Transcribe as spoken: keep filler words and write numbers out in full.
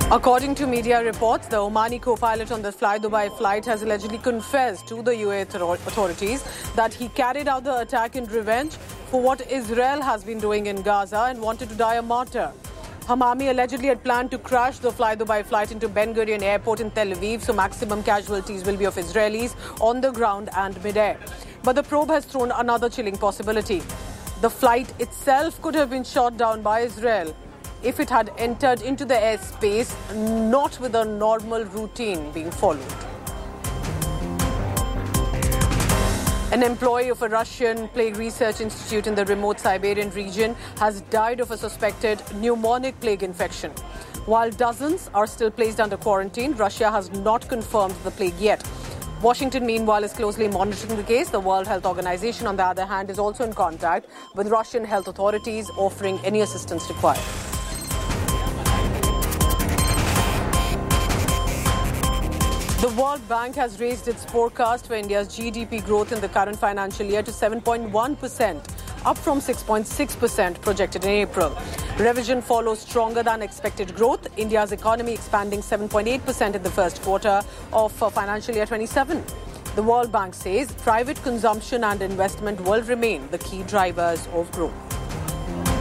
According to media reports, the Omani co-pilot on the Fly Dubai flight has allegedly confessed to the U A E authorities that he carried out the attack in revenge for what Israel has been doing in Gaza and wanted to die a martyr. Hamami allegedly had planned to crash the Fly Dubai flight into Ben Gurion Airport in Tel Aviv, so maximum casualties will be of Israelis on the ground and mid-air. But the probe has thrown another chilling possibility. The flight itself could have been shot down by Israel if it had entered into the airspace, not with a normal routine being followed. An employee of a Russian plague research institute in the remote Siberian region has died of a suspected pneumonic plague infection. While dozens are still placed under quarantine, Russia has not confirmed the plague yet. Washington, meanwhile, is closely monitoring the case. The World Health Organization, on the other hand, is also in contact with Russian health authorities, offering any assistance required. The World Bank has raised its forecast for India's G D P growth in the current financial year to seven point one percent, up from six point six percent projected in April. Revision follows stronger than expected growth, India's economy expanding seven point eight percent in the first quarter of financial year twenty-seven. The World Bank says private consumption and investment will remain the key drivers of growth.